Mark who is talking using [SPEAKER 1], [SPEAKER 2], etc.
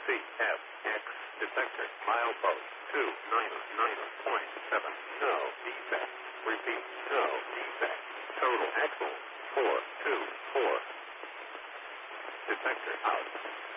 [SPEAKER 1] CFX detector. Milepost 299.7. No defect. Repeat. No defect. Total axle 424. Detector out.